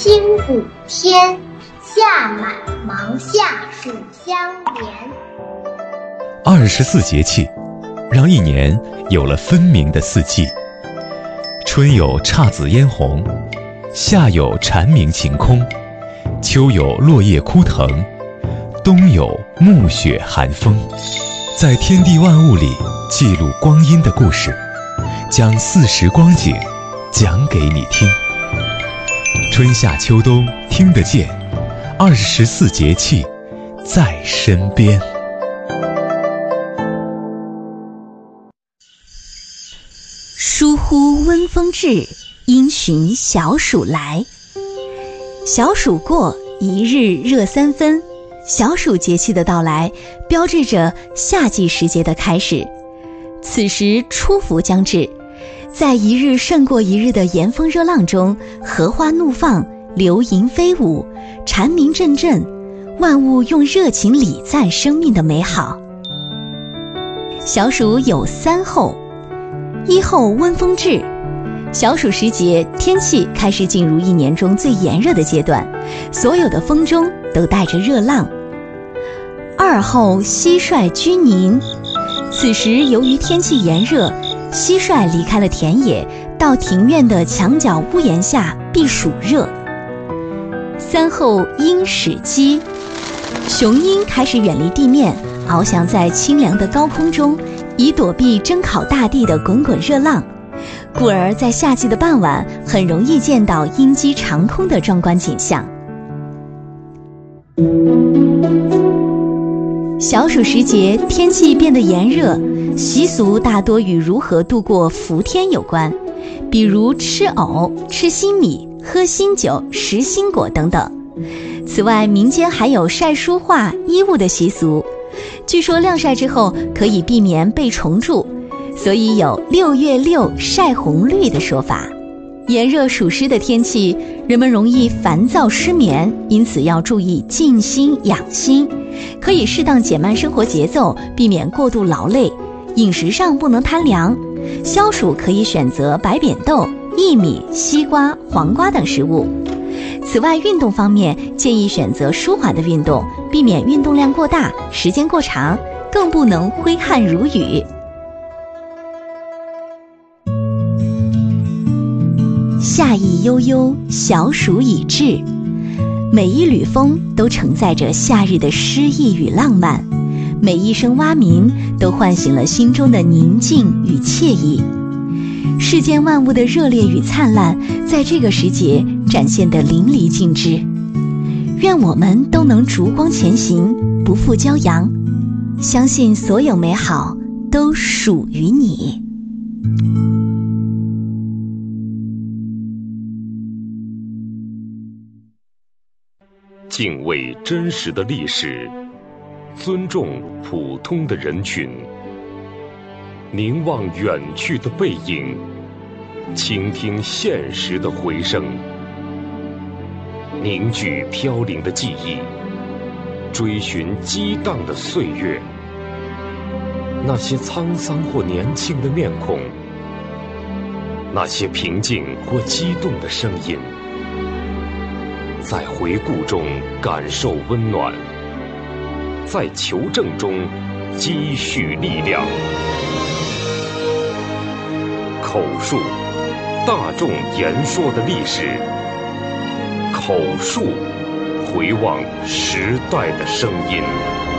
清谷天，夏满芒夏暑相连。 24节气，让一年有了分明的四季。春有姹紫嫣红，夏有蝉鸣晴空，秋有落叶枯藤，冬有暮雪寒风。在天地万物里记录光阴的故事，将40光景讲给你听。春夏秋冬听得见，24节气在身边。 疏忽温风至，因循小暑来。小暑过，一日热3分。小暑节气的到来，标志着夏季时节的开始。此时初伏将至，在一日胜过一日的炎风热浪中，荷花怒放，流萤飞舞，蝉鸣阵阵，万物用热情礼赞生命的美好。小暑有3候：1候温风至，小暑时节，天气开始进入一年中最炎热的阶段，所有的风中都带着热浪。2候蟋蟀居宁，此时由于天气炎热，蟋蟀离开了田野，到庭院的墙角屋檐下避暑热。3候鹰始鸡，雄鹰开始远离地面，翱翔在清凉的高空中，以躲避蒸烤大地的滚滚热浪，故而在夏季的傍晚很容易见到鹰击长空的壮观景象。小暑时节，天气变得炎热，习俗大多与如何度过伏天有关，比如吃藕、吃新米、喝新酒、食新果等等。此外，民间还有晒书画、衣物的习俗，据说晾晒之后可以避免被虫蛀，所以有6月6晒红绿的说法。炎热暑湿的天气，人们容易烦躁失眠，因此要注意静心养心，可以适当减慢生活节奏，避免过度劳累。饮食上不能贪凉，消暑可以选择白扁豆、薏米、西瓜、黄瓜等食物。此外，运动方面建议选择舒缓的运动，避免运动量过大、时间过长，更不能挥汗如雨。夏意悠悠，小暑已至，每一缕风都承载着夏日的诗意与浪漫，每一声蛙鸣都唤醒了心中的宁静与惬意。世间万物的热烈与灿烂，在这个时节展现得淋漓尽致。愿我们都能烛光前行，不负骄阳，相信所有美好都属于你。 敬畏真实的历史，尊重普通的人群，凝望远去的背影，倾听现实的回声，凝聚飘零的记忆，追寻激荡的岁月。那些沧桑或年轻的面孔，那些平静或激动的声音，在回顾中感受温暖，在求证中积蓄力量。口述，大众言说的历史；口述，回望时代的声音。